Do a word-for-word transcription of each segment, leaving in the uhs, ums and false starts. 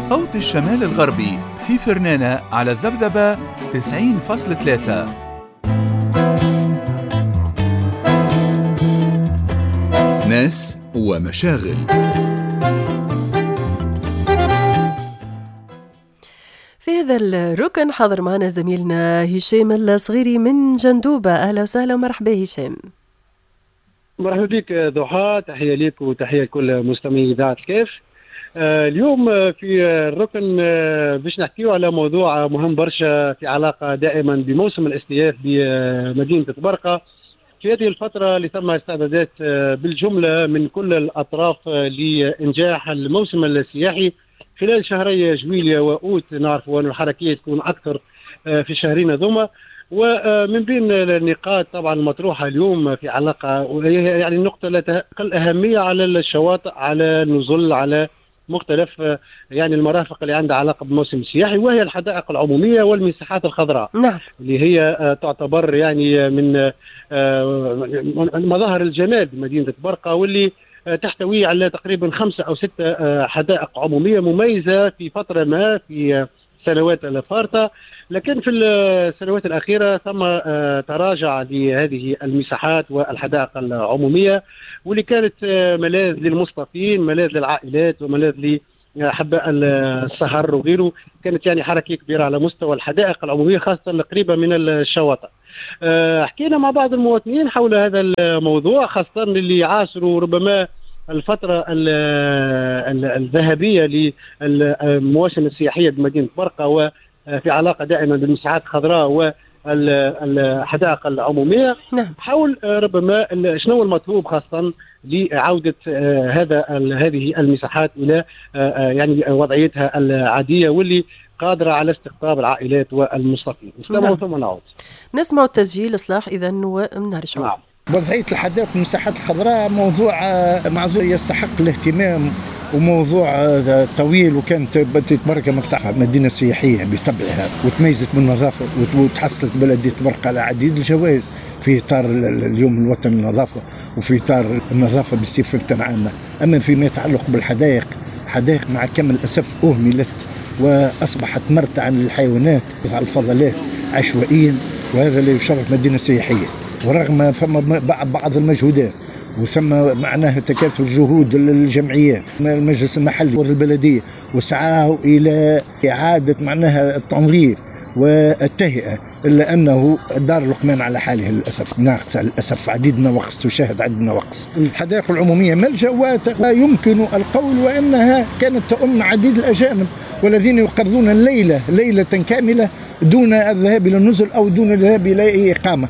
صوت الشمال الغربي في فرنانة على الذبذبة تسعين فاصلة ثلاثة. ناس ومشاغل. في هذا الركن حاضر معنا زميلنا هشام الصغيري من جندوبة. أهلا وسهلا ومرحبا هشام. مرحبا بك ضحى، تحية لك وتحية لكل مستمعي إذاعة الكاف. آه اليوم في الركن آه باش نحكيو على موضوع مهم برشا في علاقة دائما بموسم الاستياف بمدينة طبرقة. في هذه الفترة اللي ثم استعدادات آه بالجملة من كل الأطراف آه لإنجاح الموسم السياحي خلال شهري جويلية وأوت. نعرف أن الحركية تكون أكثر آه في الشهرين هذوما، ومن بين النقاط طبعا المطروحة اليوم في علاقة يعني النقطة لا تقل أهمية على الشواطئ، على النزل، على مختلف يعني المرافق اللي عندها علاقة بالموسم السياحي، وهي الحدائق العمومية والمساحات الخضراء. نعم. اللي هي تعتبر يعني من مظاهر الجمال بمدينة طبرقة، واللي تحتوي على تقريبا خمسة أو ستة حدائق عمومية مميزة في فترة ما في سنوات الفارطة، لكن في السنوات الأخيرة ثم تراجع لهذه المساحات والحدائق العمومية، واللي كانت ملاذ للمصطفين، ملاذ للعائلات وملاذ لحباء السهر وغيره. كانت يعني حركة كبيرة على مستوى الحدائق العمومية خاصة قريبة من الشواطئ. حكينا مع بعض المواطنين حول هذا الموضوع، خاصة اللي عاصروا ربما الفترة الذهبية للمواسم السياحية بمدينة طبرقة، وفي علاقة دائما بالمساحات الخضراء والحدائق العمومية. نعم. حول ربما شنو المطلوب خاصة لعودة هذا هذه المساحات إلى يعني وضعيتها العادية واللي قادرة على استقطاب العائلات والمصطفين. نستمع ثم نعود. نسمع التسجيل إصلاح إذا ونرجع. نعم. وضعية الحدائق والمساحات الخضراء موضوع موضوع يستحق الاهتمام، وموضوع طويل، وكانت طبرقة مقطع مدينة سياحية بطبعها، وتميزت بالنظافة، وتحصلت بلدية طبرقة على عديد الجوائز في إطار اليوم الوطني للنظافة، وفي إطار النظافة بصفة عامة. أما فيما يتعلق بالحدائق، حدائق مع كامل الأسف أهملت وأصبحت مرتعا للحيوانات على الفضلات عشوائيا، وهذا لا يشرف مدينة سياحية. ورغم فما بعض المجهودات وثم معناها تكاتف الجهود الجمعيات، المجلس المحلي والبلدية، وسعوا إلى إعادة معناها التنظيف والتهيئة، إلا أنه دار لقمان على حاله للأسف، ناقص للأسف، عديدنا وقص تشاهد عددنا وقص. الحدائق العمومية ملجأ ويمكن القول وأنها كانت تؤم عديد الأجانب والذين يقضون الليلة ليلة كاملة دون الذهاب إلى النزل أو دون الذهاب إلى أي إقامة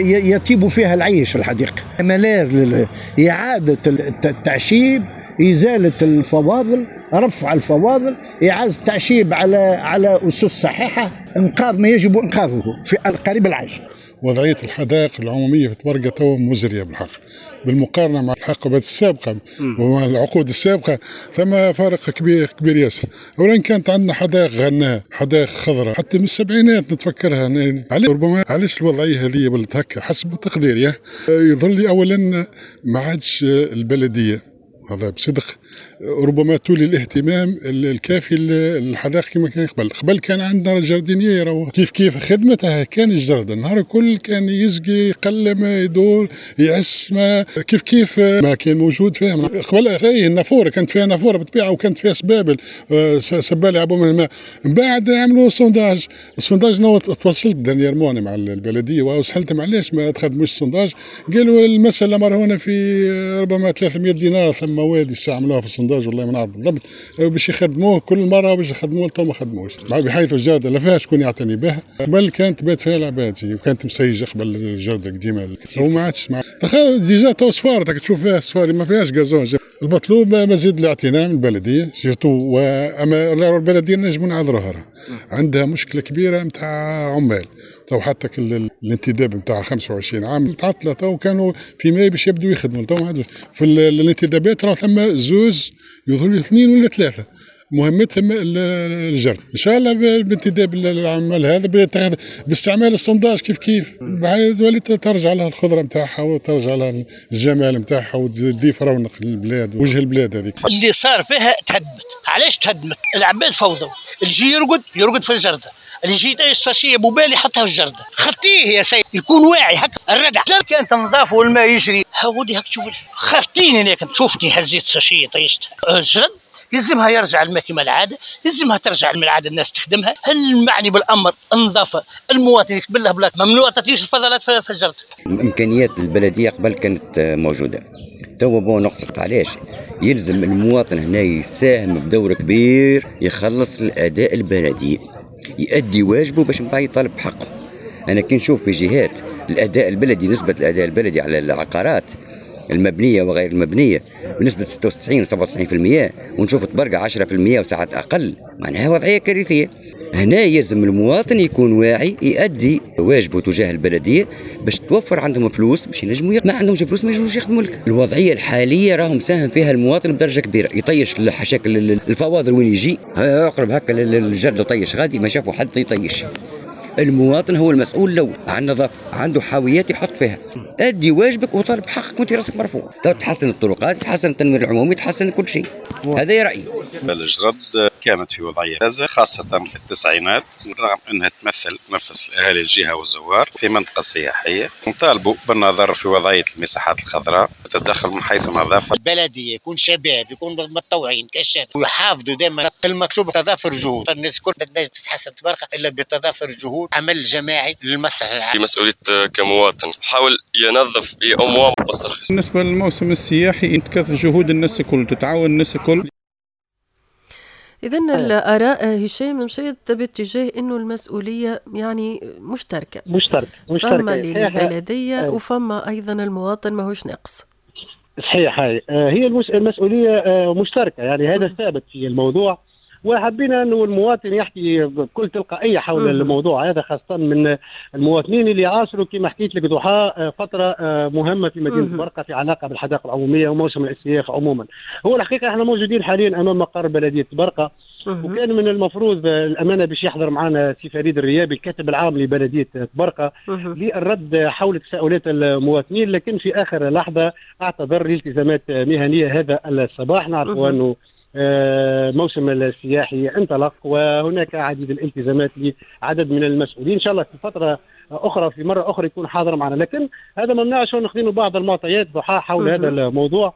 يطيب فيها العيش. الحديقة ملاذ لإعادة التعشيب، إزالة الفواضل، رفع الفواضل، إعادة التعشيب على على أسس صحيحة، إنقاذ ما يجب إنقاذه في القريب العاجل. وضعية الحدائق العمومية في طبرقة تو مزرية بالحق، بالمقارنة مع الحقبات السابقة ومع العقود السابقة ثم فارق كبير كبير ياسر. أولا كانت عندنا حدائق غناء، حدائق خضراء حتى من السبعينات نتفكرها. علي ربما علاش الوضعية هذه ولت هكا حسب تقديري، يظل لي أولا ما عادش البلدية، هذا بصدق ربما تولي الاهتمام الكافي للحدائق كما كان قبل. قبل كان عندنا جاردينيير كيف كيف خدمتها، كان الجرد النهار الكل كان يسقي يقلم يدور يعس، ما كيف كيف ما كان موجود فيها قبل. غير النافوره كانت فيها نافوره بالطبيعه، وكانت فيها سبابل سبالة يعبوا من الماء. من بعد عملوا سونداج، السونداج نو تواصلت دانييرمون مع البلديه وسالتهم علاش ما تخدموش السونداج، قالوا المساله مرهونه في ربما ثلاثمائة دينار، ثم وادي استعملوها في السونداج والله ما نعرف بالضبط، باش يخدموه كل مره باش يخدموه تو ما خدموش، بحيث الجرده لا فيها شكون يعتني بها. قبل كانت بات فيها العباد وكانت مسيجه قبل الجرده القديمه، وما عادش تخيل ديجا تو صفار تشوف فيها صفار ما فيهاش غازون. المطلوب مزيد الاعتناء من البلديه سيرتو، واما البلديه نجموا نعذروها، عندها مشكله كبيره نتاع عمال تو، حتى الانتداب نتاع خمسة وعشرين عام متعطله تو، كانوا في ماي باش يبدوا يخدموا تو ما عادوش في الانتدابات. راه ثم زوز يظهروا اثنين ولا ثلاثه مهمتهم الجرد. ان شاء الله بانتداب العمل هذا باستعمال السونداج كيف كيف تولي ترجع لها الخضره نتاعها وترجع لها الجمال نتاعها وتضيف رونق للبلاد وجه البلاد هذيك. اللي صار فيها تهدمت. علاش تهدمت؟ العباد فوضوا، اللي يجي يرقد يرقد في الجرده، اللي يجي يطيش ساشيه بوبالي يحطها في الجرده. خطيه يا سيد يكون واعي هكا. الردع كانت نظافه والماء يجري هاودي هاك تشوف خفتيني انا كنت شوفتني هزيت ساشيه طيشتها. الجرد يلزمها يرجع الماء كما العاده، يلزمها ترجع العاده الناس تخدمها. المعني بالامر النظافه المواطن يكتب له بلاك ممنوع تطيش الفضلات في الجرد. الامكانيات البلديه قبل كانت موجوده، توا بون نقصت. علاش؟ يلزم المواطن هنا يساهم بدور كبير، يخلص الاداء البلدي، يؤدي واجبه باش من بعد يطالب بحقه. انا كي نشوف في جهات الاداء البلدي، نسبه الاداء البلدي على العقارات المبنيه وغير المبنيه بنسبه ستة وتسعين سبعة وتسعين بالمئة، ونشوف تبرقع عشرة بالمئة وساعات اقل، معناها وضعيه كارثيه. هنا يلزم المواطن يكون واعي، يؤدي واجبه تجاه البلديه باش توفر عندهم فلوس باش ينجموا، ما عندهمش فلوس ما ينجموش يخدموا لك. الوضعيه الحاليه راهم ساهم فيها المواطن بدرجه كبيره، يطيش الحشاكل الفواضل وين يجي يقرب هكا للجرد وطيش غادي ما شافوا حد يطيش. المواطن هو المسؤول لو عن النظافه، عنده حاويات يحط فيها. ادي واجبك وطالب حقك وانت راسك مرفوع. تو تحسن الطرقات، تحسن التنوير العمومي، تحسن كل شيء. هذا رايي. الجرد كانت في وضعيه ممتازه خاصه في التسعينات، رغم انها تمثل تنفس الاهالي الجهه والزوار في منطقه سياحيه. نطالبوا بالنظر في وضعيه المساحات الخضراء، التدخل من حيث النظافه. البلديه يكون شباب، يكون متطوعين كشباب، ويحافظوا دائما المطلوب تضافر جهود. الناس كلها تنجم تتحسن تبارك الله بتضافر جهود، عمل جماعي للمصلحه العامه. في مسؤوليه كمواطن حاول ينظف بأموال بسخ. بالنسبه للموسم السياحي تكثف جهود الناس الكل، تتعاون الناس الكل. إذن الآراء هشام مشيت باتجاه إنه المسؤولية يعني مشتركة مشتركة مشتركة فما للبلدية وفما أيضا المواطن ماهوش ناقص. صحيح، هاي هي المسؤولية مشتركة، يعني هذا ثابت في الموضوع، وحبينا انه المواطن يحكي بكل تلقائيه حول مم. الموضوع هذا، خاصه من المواطنين اللي عاصروا كما حكيت لك ضحى فتره مهمه في مدينه برقه في علاقه بالحدائق العموميه وموسم الاستياف عموما. هو الحقيقه احنا موجودين حاليا امام مقر بلديه برقه، وكان من المفروض الامانه باش يحضر معنا سي فريد الريابي الكاتب العام لبلديه برقه للرد حول تساؤلات المواطنين، لكن في اخر لحظه اعتذر لالتزامات مهنيه هذا الصباح. نعرف انه موسم السياحي انطلق وهناك عديد الالتزامات لعدد من المسؤولين، ان شاء الله في فتره اخرى في مره اخرى يكون حاضر معنا، لكن هذا ما منعش ناخذين بعض المعطيات ضحى حول هذا الموضوع.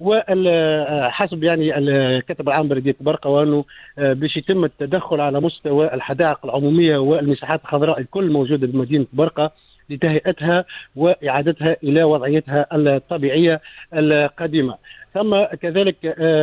وحسب يعني الكاتب العام بلديه برقه وانه باش يتم التدخل على مستوى الحدائق العموميه والمساحات الخضراء الكل موجوده بمدينه برقه لتهيئتها واعادتها الى وضعيتها الطبيعيه القديمه. ثم كذلك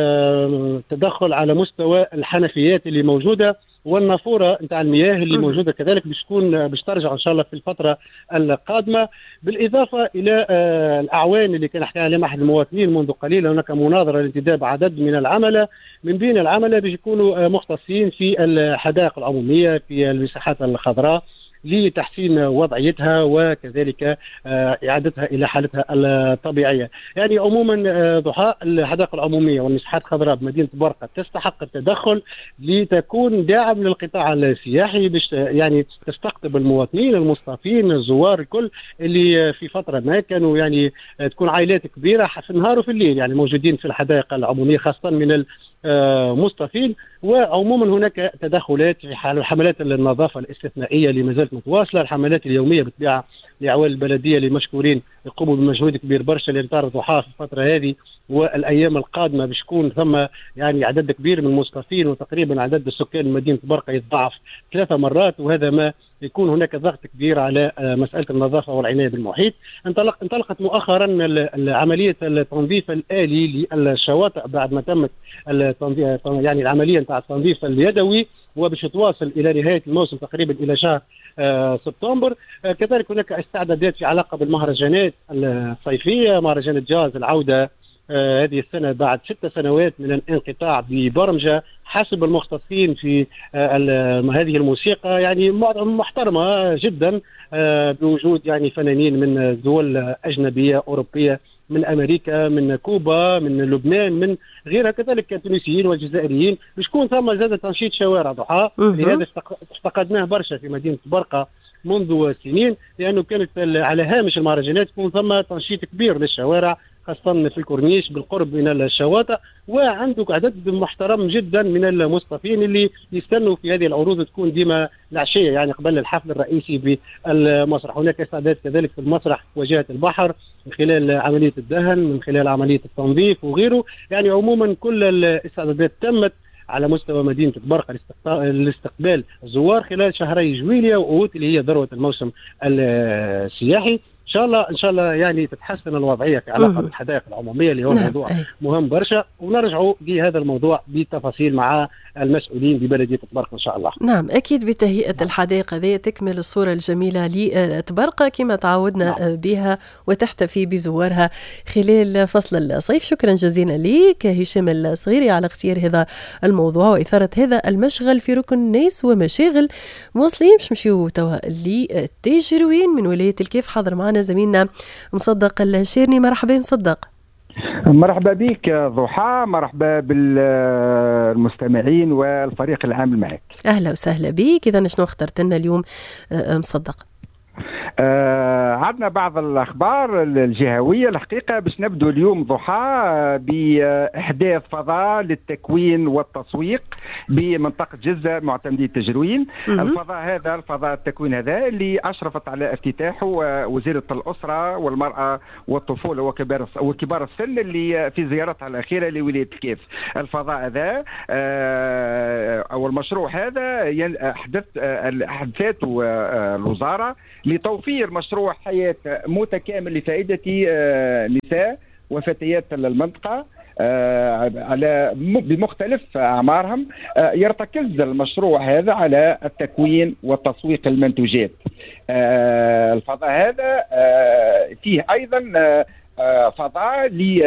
تدخل على مستوى الحنفيات اللي موجوده والنافوره نتاع المياه اللي موجوده كذلك باش تكون باش ترجع ان شاء الله في الفتره القادمه، بالاضافه الى الاعوان اللي كان حكى عليها احد المواطنين منذ قليل. هناك مناظره لانتداب عدد من العمله، من بين العمله باش يكونوا مختصين في الحدائق العموميه في المساحات الخضراء لتحسين وضعيتها وكذلك إعادتها إلى حالتها الطبيعية. يعني عموما ضحى الحدائق العمومية والمساحات الخضراء بمدينة برقة تستحق التدخل لتكون داعم للقطاع السياحي باش يعني تستقطب المواطنين المصطفين الزوار الكل اللي في فترة ما كانوا يعني تكون عائلات كبيرة في النهار وفي الليل يعني موجودين في الحدائق العمومية خاصة من مصطفين. وعموما هناك تدخلات في حملات النظافه الاستثنائيه اللي ما زالت متواصله، الحملات اليوميه بالطبيعه لاعوان البلديه اللي مشكورين يقوموا بمجهود كبير برشا لانطار ضحى في الفتره هذه والايام القادمه باش يكون ثم يعني عدد كبير من المصطفين، وتقريبا عدد السكان مدينه برقه يتضاعف ثلاثه مرات، وهذا ما يكون هناك ضغط كبير على مساله النظافه والعنايه بالمحيط. انطلق انطلقت مؤخرا عمليه التنظيف الالي للشواطئ بعد ما تمت يعني العمليه نتاع التنظيف اليدوي، وباش تواصل الى نهايه الموسم تقريبا الى شهر آه سبتمبر. آه كذلك هناك استعدادات في علاقه بالمهرجانات الصيفيه، مهرجان جاز العوده آه هذه السنه بعد ست سنوات من الانقطاع ببرمجه حسب المختصين في آه هذه الموسيقى، يعني محترمه جدا آه بوجود يعني فنانين من دول اجنبيه اوروبيه من امريكا، من كوبا، من لبنان، من غيرها، كذلك التونسيين والجزائريين. شكون ثم زاد تنشيط شوارع ضحى، لهذا افتقدناه برشا في مدينه برقه منذ سنين، لانه كانت على هامش المهرجانات يكون ثم تنشيط كبير للشوارع، خاصة في الكورنيش بالقرب من الشواطئ، وعندك عدد محترم جدا من المصطفين اللي يستنوا في هذه العروض، تكون ديما العشية يعني قبل الحفل الرئيسي بالمسرح. هناك استعداد كذلك في المسرح وجهة البحر من خلال عملية الدهن، من خلال عملية التنظيف وغيره. يعني عموما كل الاستعدادات تمت على مستوى مدينة برقة لاستقبال الزوار خلال شهري جويليا وأوت اللي هي ذروة الموسم السياحي. ان شاء الله ان شاء الله يعني تتحسن الوضعيه في علاقه بالحدائق العموميه اللي هو نعم. موضوع أي. مهم برشا، ونرجعوا بهذا الموضوع بالتفاصيل مع المسؤولين ببلديه تبرقه ان شاء الله. نعم اكيد بتهيئه الحدائق هذه تكمل الصوره الجميله لتبرقه كما تعودنا نعم. بها وتحتفي بزوارها خلال فصل الصيف. شكرا جزيلا لك هشام الصغيري على اختيار هذا الموضوع واثاره هذا المشغل في ركن ناس ومشاغل. مواصلين باش نمشيو توا للتجروين من ولايه الكيف. حاضر معنا زميلنا مصدق الشيرني. مرحبا مصدق. مرحبا بك ضحى، مرحبا بالمستمعين والفريق العامل معك. اهلا وسهلا بك. اذا شنو اخترت لنا اليوم مصدق؟ آه عندنا بعض الأخبار الجهوية الحقيقة باش نبدو اليوم ضحى بإحداث فضاء للتكوين والتسويق بمنطقة جزة معتمدي التجروين. الفضاء هذا الفضاء التكوين هذا اللي أشرفت على افتتاحه وزيرة الأسرة والمرأة والطفولة وكبار وكبار السن اللي في زيارتها الأخيرة لولاية الكيف. الفضاء هذا آه أو المشروع هذا أحدث أحدثته الوزارة لتوفير مشروع حياة متكامل لفائدة نساء وفتيات المنطقة على بمختلف أعمارهم. يرتكز المشروع هذا على التكوين وتسويق المنتوجات. الفضاء هذا فيه أيضا فضاء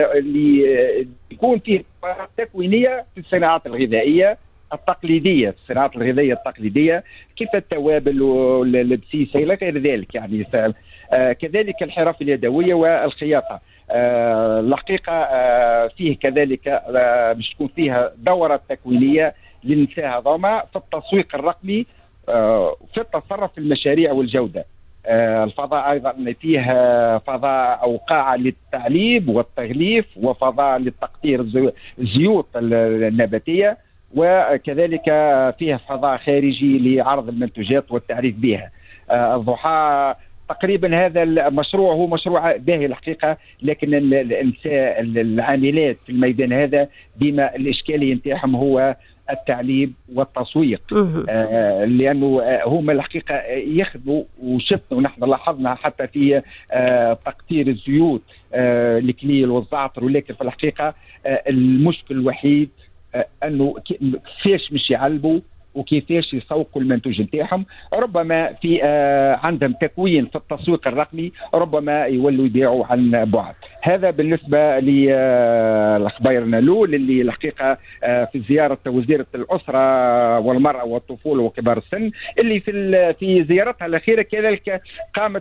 ليكون فيه تكوينيه في الصناعات الغذائية التقليدية، الصناعات الغذائية التقليدية كيف التوابل والبسيسة إلى غير ذلك. يعني آه كذلك الحرف اليدوية والخياطة. آه الحقيقة آه فيه كذلك آه باش تكون فيها دورة تكوينية للنساء هذوما في التسويق الرقمي آه في التصرف في المشاريع والجودة. آه الفضاء أيضا فيه فضاء أو قاعة للتعليب والتغليف وفضاء للتقطير الزيوت النباتية، وكذلك فيها فضاء خارجي لعرض المنتوجات والتعريف بها. آه الضحى تقريبا هذا المشروع هو مشروع باهي الحقيقة، لكن النساء العاملات في الميدان هذا بما الإشكالية نتاعهم هو التعليم والتسويق. آه لأنه هم الحقيقة يخدموا، وشفنا ونحن لاحظنا حتى في آه تقطير الزيوت آه الكليل والزعتر، ولكن في الحقيقة آه المشكل الوحيد انه كيفاش مش يعلبوا وكيفاش يسوقوا المنتوج نتاعهم. ربما في آه عندهم تكوين في التسويق الرقمي، ربما يولوا يبيعوا عن بعد. هذا بالنسبه لاخبارنا الاول اللي الحقيقه آه في زياره وزيره الاسره والمراه والطفوله وكبار السن، اللي في في زيارتها الاخيره كذلك قامت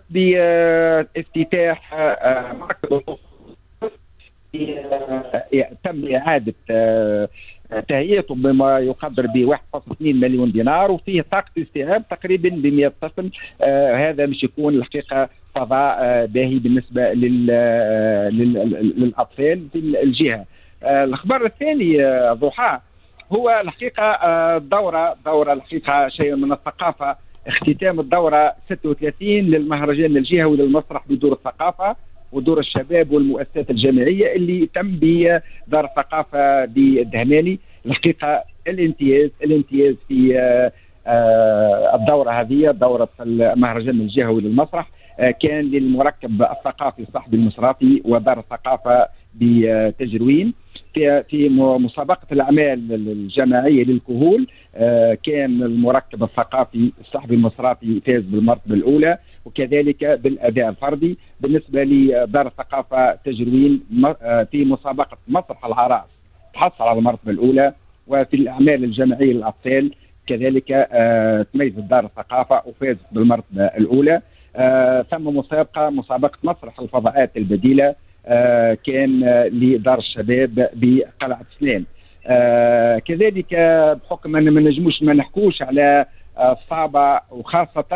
بافتتاح آه مكتب تم اعاده آه تهيئته بما يقدر ب واحد فاصلة اثنين مليون دينار، وفيه طاقة استيعاب تقريبا ب مئة طفل. آه هذا مش يكون الحقيقة فضاء آه باهي بالنسبة لل آه للأطفال في الجهة. آه الأخبار الثاني آه ضحى هو الحقيقة آه دورة دورة الحقيقة شيء من الثقافة، اختتام الدورة ستة وثلاثين للمهرجان الجهوي للمسرح بدور الثقافة ودور الشباب والمؤسسات الجامعية اللي تم بدار الثقافة بالدهماني. الحقيقة الامتياز الامتياز في الدورة هذه، دورة المهرجان الجهوي للمسرح، كان للمركب الثقافي الصحفي المصراتي ودار الثقافة بتجروين. في مسابقة الأعمال الجماعية للكهول كان المركب الثقافي الصحفي المصراتي فاز بالمرتبة الأولى، وكذلك بالأداء الفردي. بالنسبة لدار الثقافة تجروين في مسابقة مسرح العراس تحصل على المرتبة الأولى، وفي الأعمال الجماعية للأطفال كذلك تميزت دار الثقافة وفازت بالمرتبة الأولى. ثم مسابقة مسابقة مسرح الفضاءات البديلة آه كان آه لدار الشباب بقلعة سنان. آه كذلك بحكم أن ما نجموش ما نحكوش على الصعبة وخاصة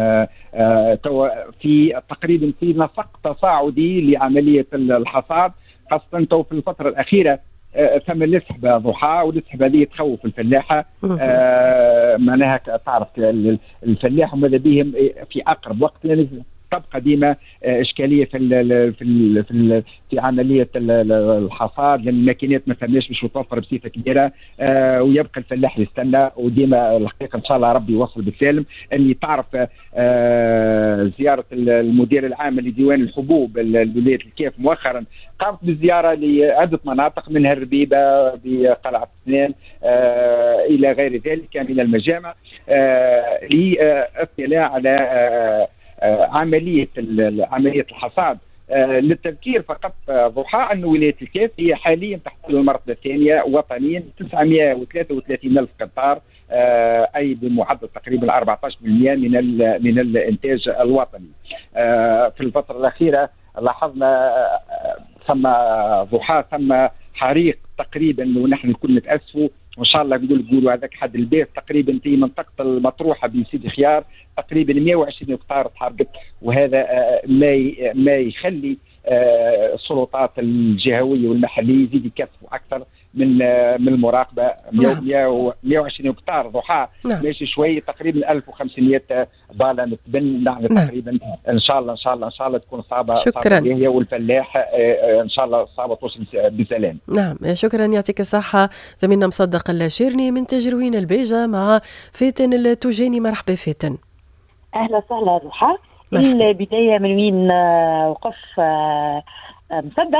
في تقريبا في نسق تصاعدي لعملية الحصاد، خاصة في الفترة الأخيرة ثم السحبة ضحى، والسحبة هذه تخوف الفلاحة. معناها تعرف الفلاح ماذا بهم في أقرب وقت تبقى ديما اشكاليه في ال في ال في, ال في عمليه الحصاد، لان الماكينات ما فماش باش توفر بصفه كبيره. آه ويبقى الفلاح يستنى، وديما الحقيقه ان شاء الله ربي يوصل بالسالم. اللي تعرف آه زياره المدير العام لديوان الحبوب الولايه الكاف مؤخرا قامت بالزياره لعده مناطق منها الربيبه بقلعه سنان آه الى غير ذلك من المجامع آه للاطلاع على آه عملية عملية الحصاد. آه للتذكير فقط آه ضحى أن ولاية الكاف هي حاليا تحتل المرتبة الثانية وطنيا تسعمائة وثلاثة وثلاثين ألف قطار، آه أي بمعدل تقريبا أربعة عشر بالمئة من من الإنتاج الوطني. آه في الفترة الأخيرة لاحظنا آه ثم ضحى ثم حريق تقريبا، ونحن الكل نتأسفوا وان شاء الله نقول نقولوا هذاك حد البيت تقريبا في منطقه المطروحه بسيدي خيار تقريبا مئة وعشرين قطار تحرقت، وهذا ما ما يخلي السلطات الجهويه والمحليه يزيد يكثفوا اكثر من من المراقبه. مئة وعشرين قطار ضحى ماشي شوي، تقريبا ألف وخمسمائة باله متبن نعم تقريبا. ان شاء الله ان شاء الله ان شاء الله تكون صعبه شكرا صعبة هي والفلاح ان شاء الله صعبه توصل بسلام. نعم شكرا يعطيك الصحه زميلنا مصدق الشيرني من تجروين البيجه مع فاتن التوجاني. مرحبا فاتن. اهلا وسهلا ضحى. البدايه من وين وقف مصدق